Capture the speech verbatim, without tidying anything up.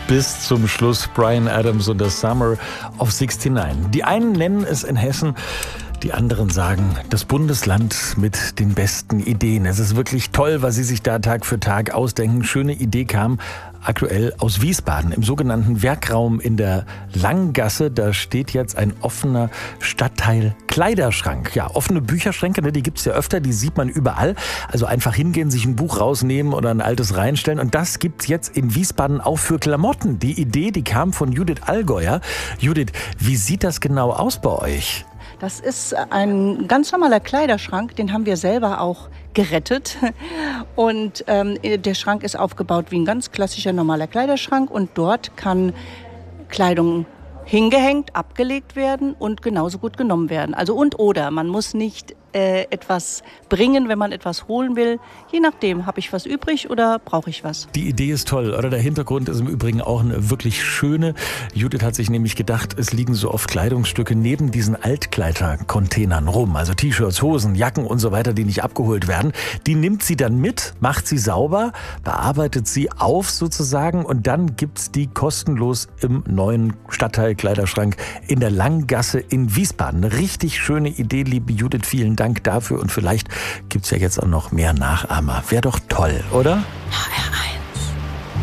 bis zum Schluss. Bryan Adams und das Summer of sixty-nine. Die einen nennen es in Hessen, die anderen sagen, das Bundesland mit den besten Ideen. Es ist wirklich toll, was Sie sich da Tag für Tag ausdenken. Schöne Idee kam aktuell aus Wiesbaden im sogenannten Werkraum in der Langgasse. Da steht jetzt ein offener Stadtteil Kleiderschrank. Ja, offene Bücherschränke, ne, die gibt's ja öfter, die sieht man überall. Also einfach hingehen, sich ein Buch rausnehmen oder ein altes reinstellen. Und das gibt's jetzt in Wiesbaden auch für Klamotten. Die Idee, die kam von Judith Allgäuer. Judith, wie sieht das genau aus bei euch? Das ist ein ganz normaler Kleiderschrank, den haben wir selber auch gerettet. Und ähm, der Schrank ist aufgebaut wie ein ganz klassischer normaler Kleiderschrank und dort kann Kleidung hingehängt, abgelegt werden und genauso gut genommen werden. Also und oder, man muss nicht äh, etwas bringen, wenn man etwas holen will. Je nachdem, habe ich was übrig oder brauche ich was. Die Idee ist toll, oder? Der Hintergrund ist im Übrigen auch eine wirklich schöne. Judith hat sich nämlich gedacht, es liegen so oft Kleidungsstücke neben diesen Altkleider-Containern rum. Also T-Shirts, Hosen, Jacken und so weiter, die nicht abgeholt werden. Die nimmt sie dann mit, macht sie sauber, bearbeitet sie auf sozusagen und dann gibt's die kostenlos im neuen Stadtteil Kleiderschrank in der Langgasse in Wiesbaden. Eine richtig schöne Idee, liebe Judith. Vielen Dank dafür und vielleicht gibt's ja jetzt auch noch mehr Nachahmer. Wäre doch toll, oder? H R